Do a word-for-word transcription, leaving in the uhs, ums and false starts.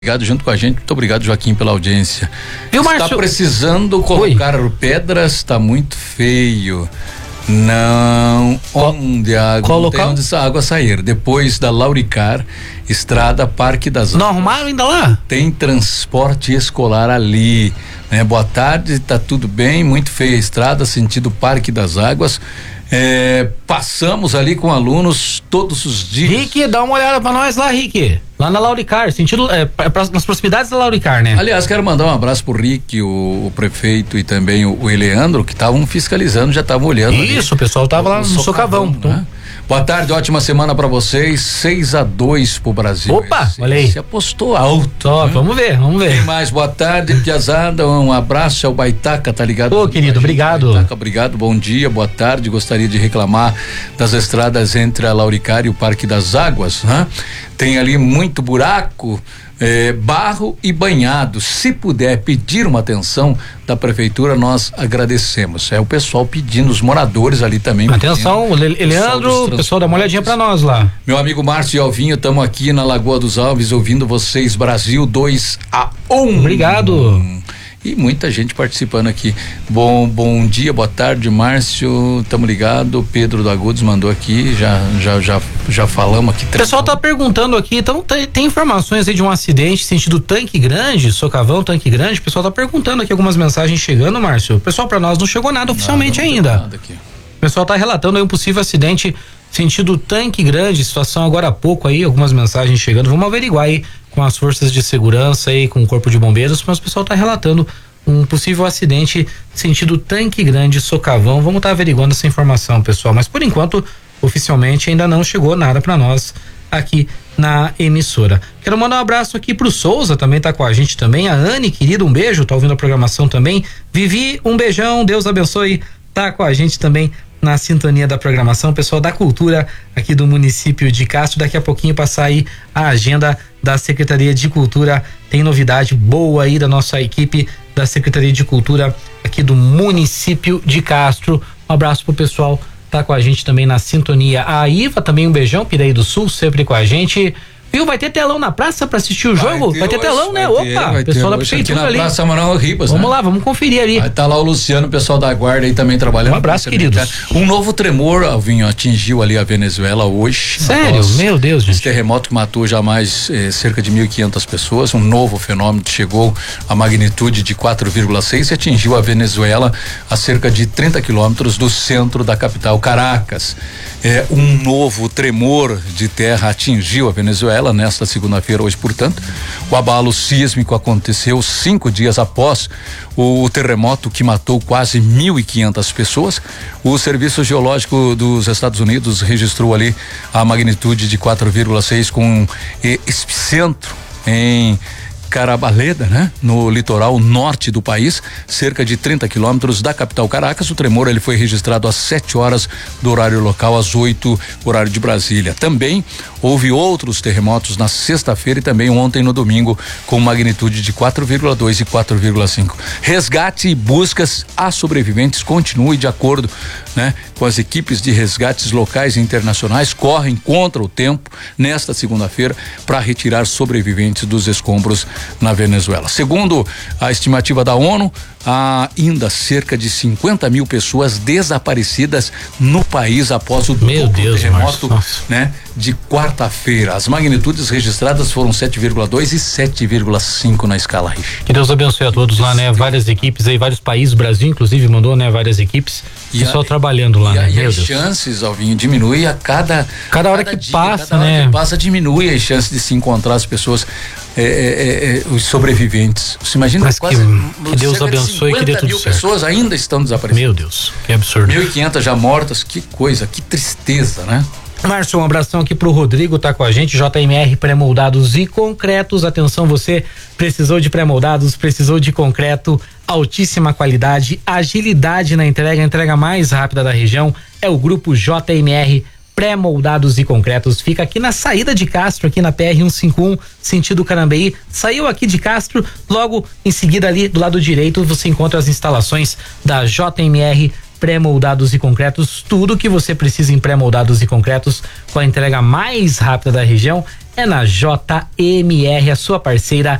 Obrigado junto com a gente, muito obrigado, Joaquim, pela audiência. Viu, Márcio? Está precisando colocar Oi. pedras, está muito feio. Não, onde a água, Qual não tem local? onde essa água sair. Depois da Lauricar, estrada Parque das Águas. Não arrumaram ainda lá? Tem transporte escolar ali, né? Boa tarde, tá tudo bem, muito feia a estrada, sentido Parque das Águas. É, passamos ali com alunos todos os dias. Rick, dá uma olhada pra nós lá, Rick. Lá na Lauricar, sentido, é, pra, nas proximidades da Lauricar, né? Aliás, quero mandar um abraço pro Rick, o, o prefeito e também o, o Eleandro, que estavam fiscalizando, já estavam olhando. Isso, ali. O pessoal tava o, lá no Socavão. Né? Então. Boa tarde, ótima semana pra vocês. seis a dois pro Brasil. Opa, esse, olha aí. Você apostou alto. Ó, né? Vamos ver, vamos ver. Tem mais, boa tarde, Piazada, um abraço ao Baitaca, tá ligado? Ô, querido, obrigado. Baitaca, obrigado, bom dia, boa tarde. Gostaria de reclamar das estradas entre a Lauricar e o Parque das Águas, né? Tem ali muito buraco, é, barro e banhado. Se puder pedir uma atenção da prefeitura, nós agradecemos. É o pessoal pedindo, os moradores ali também. Atenção, pedindo, Leandro, o pessoal dá uma olhadinha pra nós lá. Meu amigo Márcio e Alvinho, estamos aqui na Lagoa dos Alves ouvindo vocês, Brasil dois a um. Obrigado. E muita gente participando aqui. Bom, bom dia, boa tarde, Márcio. Tamo ligado. Pedro da Agudos mandou aqui. Já, já, já, já falamos aqui. O pessoal tá perguntando aqui. Então tem, tem informações aí de um acidente sentido Tanque Grande, Socavão, Tanque Grande. O pessoal tá perguntando aqui algumas mensagens chegando, Márcio. O pessoal, pra nós não chegou nada oficialmente não, não ainda. Nada aqui. O pessoal tá relatando aí um possível acidente sentido Tanque Grande. Situação agora há pouco aí, algumas mensagens chegando. Vamos averiguar aí com as forças de segurança e com o corpo de bombeiros, mas o pessoal está relatando um possível acidente sentido Tanque Grande, Socavão. Vamos estar tá averiguando essa informação, pessoal, mas por enquanto oficialmente ainda não chegou nada para nós aqui na emissora. Quero mandar um abraço aqui pro Souza, também tá com a gente também, a Anne, querida, um beijo, tá ouvindo a programação também. Vivi, um beijão, Deus abençoe, tá com a gente também na sintonia da programação, pessoal da cultura aqui do município de Castro. Daqui a pouquinho passar aí a agenda da Secretaria de Cultura, tem novidade boa aí da nossa equipe da Secretaria de Cultura aqui do município de Castro. Um abraço pro pessoal, tá com a gente também na sintonia. A Iva também, um beijão, Piraí do Sul, sempre com a gente. Viu? Vai ter telão na praça pra assistir o vai jogo? Ter vai ter hoje, telão, né? Ter, Opa, pessoal da prefeitura ali. Praça Manuel Ribas, vamos né? lá, vamos conferir ali. Vai tá lá o Luciano, o pessoal da guarda aí também trabalhando. Um abraço, queridos. Um novo tremor, Alvinho, atingiu ali a Venezuela hoje. Sério? Meu Deus, gente. Esse terremoto que matou já mais eh, cerca de mil e quinhentas pessoas, um novo fenômeno que chegou a magnitude de quatro vírgula seis e atingiu a Venezuela a cerca de trinta quilômetros do centro da capital, Caracas. É, um novo tremor de terra atingiu a Venezuela nesta segunda-feira, hoje, portanto. O abalo sísmico aconteceu cinco dias após o terremoto que matou quase mil e quinhentas pessoas. O Serviço Geológico dos Estados Unidos registrou ali a magnitude de quatro vírgula seis com epicentro em Carabaleda, né? No litoral norte do país, cerca de trinta quilômetros da capital Caracas. O tremor ele foi registrado às sete horas do horário local, às oito horário de Brasília. Também houve outros terremotos na sexta-feira e também ontem no domingo com magnitude de quatro vírgula dois e quatro vírgula cinco. Resgate e buscas a sobreviventes continue de acordo, né? Com as equipes de resgates locais e internacionais correm contra o tempo nesta segunda-feira para retirar sobreviventes dos escombros na Venezuela. Segundo a estimativa da ONU, há ainda cerca de cinquenta mil pessoas desaparecidas no país após o Meu Deus, terremoto, Marcos, né, de quarta-feira. As magnitudes registradas foram sete vírgula dois e sete vírgula cinco na escala Richter. Que Deus abençoe a todos lá, né? Várias equipes aí, vários países, o Brasil inclusive mandou, né? Várias equipes, e pessoal a, trabalhando lá, e né? A, e Meu as Deus. chances, Alvinho, diminui a cada cada hora cada que dia, passa, cada né? hora que passa diminui as chances de se encontrar as pessoas, é, é, é, os sobreviventes. Você imagina? Mas quase que, que Deus abençoe e que dê tudo mil certo. pessoas ainda estão desaparecidas. Meu Deus, que absurdo. mil e quinhentas já mortas, que coisa, que tristeza, né? Márcio, um abração aqui pro Rodrigo, tá com a gente, J M R Pré-Moldados e Concretos. Atenção, você precisou de pré-moldados, precisou de concreto, altíssima qualidade, agilidade na entrega, a entrega mais rápida da região é o grupo J M R Pré-Moldados e Concretos. Fica aqui na saída de Castro, aqui na P R cento e cinquenta e um, sentido Carambeí. Saiu aqui de Castro, logo em seguida ali do lado direito você encontra as instalações da J M R pré-moldados e concretos, tudo que você precisa em pré-moldados e concretos com a entrega mais rápida da região é na J M R, a sua parceira